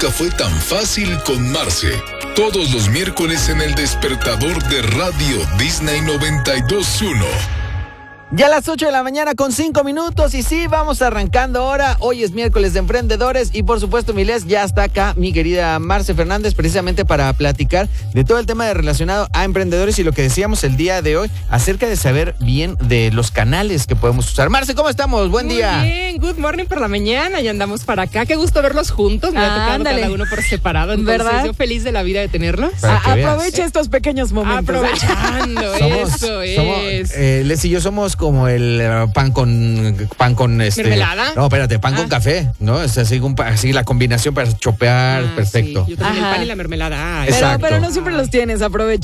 nunca fue tan fácil con Marce. Todos los miércoles en El Despertador de Radio Disney 92.1. Ya a las 8 de la mañana con 5 minutos y sí, vamos arrancando ahora. Hoy es miércoles de emprendedores y por supuesto, Miles, ya está acá mi querida Marce Fernández precisamente para platicar de todo el tema relacionado a emprendedores y lo que decíamos el día de hoy acerca de saber bien de los canales que podemos usar. Marce, ¿cómo estamos? Buen día. Muy bien, good morning por la mañana, ya andamos para acá. Qué gusto verlos juntos, me ha tocado cada uno por separado, entonces ¿verdad? Yo feliz de la vida de tenerlos. Aprovecha estos pequeños momentos. Aprovechando, eso es. Les y yo somos como el pan con ¿mermelada? No, espérate, pan con café, ¿no? Es así, así la combinación para chopear, perfecto. Sí, yo también el pan y la mermelada. Pero no siempre los tienes, aprovecha.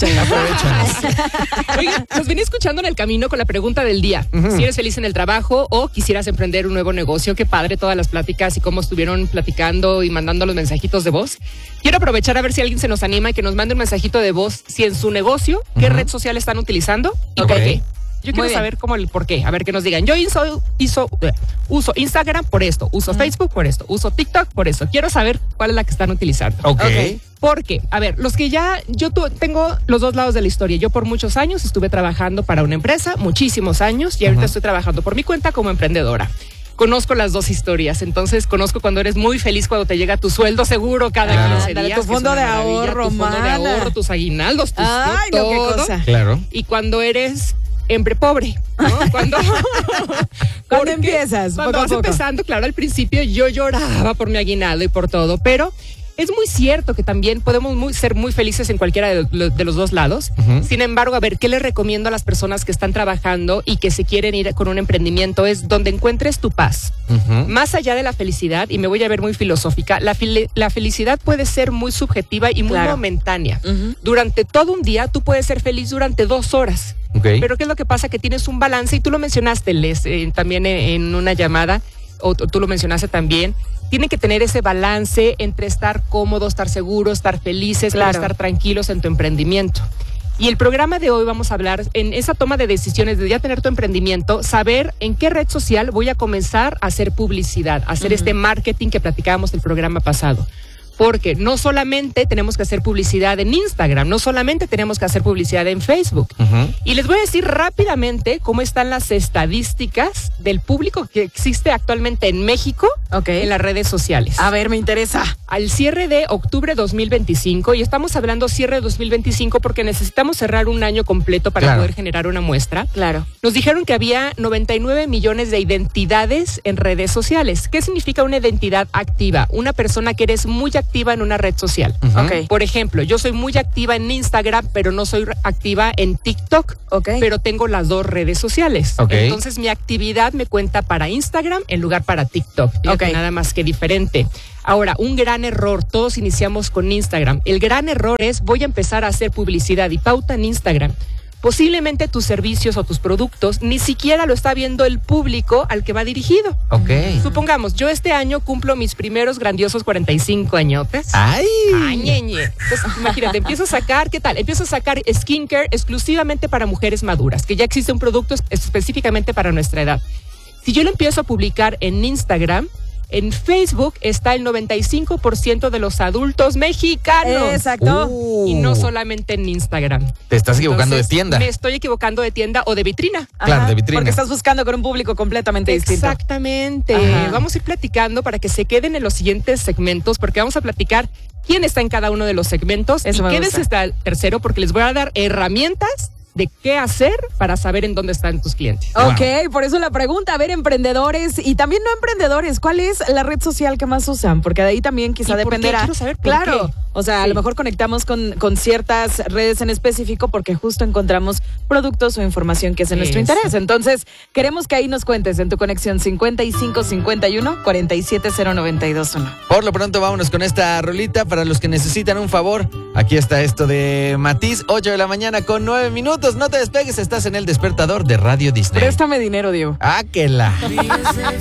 Oigan, nos venía escuchando en el camino con la pregunta del día. Si eres feliz en el trabajo o quisieras emprender un nuevo negocio, qué padre todas las pláticas y cómo estuvieron platicando y mandando los mensajitos de voz. Quiero aprovechar a ver si alguien se nos anima y que nos mande un mensajito de voz si en su negocio, qué red social están utilizando y por qué. Yo quiero saber cómo el por qué. A ver, que nos digan. Yo uso Instagram por esto, uso Facebook por esto, uso TikTok por esto. Quiero saber cuál es la que están utilizando. Okay. Porque, a ver, yo tengo los dos lados de la historia. Yo por muchos años estuve trabajando para una empresa, muchísimos años, y ahorita estoy trabajando por mi cuenta como emprendedora. Conozco las dos historias, entonces conozco cuando eres muy feliz cuando te llega tu sueldo seguro cada 15 días. Tu fondo de ahorro, tu fondo de ahorro, tus aguinaldos, todo. Qué cosa. Claro. Y cuando eres pobre, ¿no? Cuando empiezas, cuando vas empezando, claro, al principio yo lloraba por mi aguinaldo y por todo, pero es muy cierto que también podemos ser muy felices en cualquiera de los dos lados. Sin embargo, a ver, ¿qué les recomiendo a las personas que están trabajando y que se quieren ir con un emprendimiento? Es donde encuentres tu paz. Más allá de la felicidad, y me voy a ver muy filosófica, la felicidad puede ser muy subjetiva y muy momentánea. Durante todo un día, tú puedes ser feliz durante 2 horas. Okay. Pero ¿qué es lo que pasa? Que tienes un balance, y tú lo mencionaste, Les, también en una llamada, o tú lo mencionaste también. Tienen que tener ese balance entre estar cómodos, estar seguros, estar felices, pero estar tranquilos en tu emprendimiento. Y el programa de hoy vamos a hablar en esa toma de decisiones de ya tener tu emprendimiento, saber en qué red social voy a comenzar a hacer publicidad, a hacer este marketing que platicábamos el programa pasado. Porque no solamente tenemos que hacer publicidad en Instagram, no solamente tenemos que hacer publicidad en Facebook. Y les voy a decir rápidamente cómo están las estadísticas del público que existe actualmente en México en las redes sociales. A ver, me interesa. Al cierre de octubre 2025, y estamos hablando cierre de 2025 porque necesitamos cerrar un año completo para poder generar una muestra. Claro. Nos dijeron que había 99 millones de identidades en redes sociales. ¿Qué significa una identidad activa? Una persona que eres muy activa en una red social. Por ejemplo, yo soy muy activa en Instagram, pero no soy activa en TikTok, pero tengo las dos redes sociales. Entonces mi actividad me cuenta para Instagram en lugar para TikTok. Nada más que diferente. Ahora, un gran error, todos iniciamos con Instagram. El gran error es, voy a empezar a hacer publicidad y pauta en Instagram. Posiblemente tus servicios o tus productos ni siquiera lo está viendo el público al que va dirigido. Supongamos, yo este año cumplo mis primeros grandiosos 45 añotes. Ñeñe. Entonces, imagínate, empiezo a sacar, ¿qué tal? Empiezo a sacar skincare exclusivamente para mujeres maduras, que ya existe un producto específicamente para nuestra edad. Si yo lo empiezo a publicar en Instagram, en Facebook está el 95% de los adultos mexicanos. Exacto. Y no solamente en Instagram. Te estás equivocando de tienda. Me estoy equivocando de tienda o de vitrina. Claro, de vitrina. Porque estás buscando con un público completamente distinto. Exactamente. Vamos a ir platicando para que se queden en los siguientes segmentos, porque vamos a platicar quién está en cada uno de los segmentos. Eso y quédense hasta el tercero, porque les voy a dar herramientas de qué hacer para saber en dónde están tus clientes. Por eso la pregunta, a ver, emprendedores y también no emprendedores, ¿cuál es la red social que más usan? Porque de ahí también quizá dependerá. Quiero saber por qué. O sea, a lo mejor conectamos con ciertas redes en específico porque justo encontramos productos o información que es de nuestro interés. Entonces, queremos que ahí nos cuentes en tu conexión 5551-470-921. Por lo pronto, vámonos con esta rolita para los que necesitan un favor. Aquí está esto de Matiz, 8 de la mañana con 9 minutos. No te despegues, estás en El Despertador de Radio Disney. Préstame dinero, Diego. ¡Ah, que la!